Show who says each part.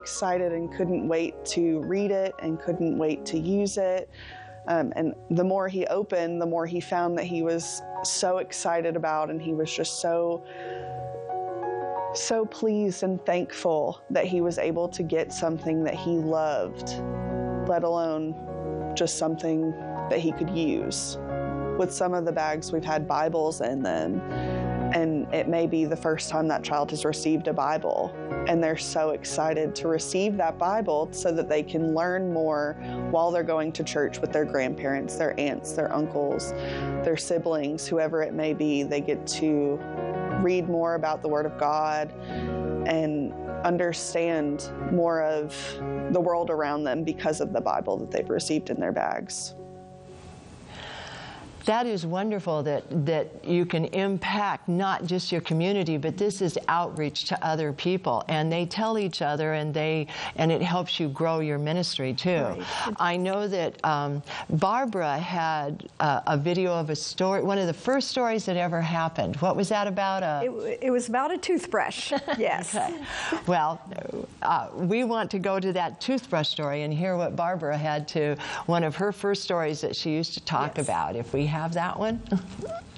Speaker 1: excited and couldn't wait to read it and couldn't wait to use it. And the more he opened, the more he found that he was so excited about, and he was just so pleased and thankful that he was able to get something that he loved, let alone just something that he could use. With some of the bags, we've had Bibles in them, and it may be the first time that child has received a Bible, and they're so excited to receive that Bible so that they can learn more while they're going to church with their grandparents, their aunts, their uncles, their siblings, whoever it may be. They get to read more about the Word of God and understand more of the world around them because of the Bible that they've received in their bags.
Speaker 2: That is wonderful that you can impact not just your community, but this is outreach to other people, and they tell each other, and it helps you grow your ministry too. Right. I know that Barbara had a video of a story, one of the first stories that ever happened. What was that about?
Speaker 3: It was about a toothbrush. Yes.
Speaker 2: Okay. Well, we want to go to that toothbrush story and hear what Barbara had to, one of her first stories that she used to talk about. If we have that one.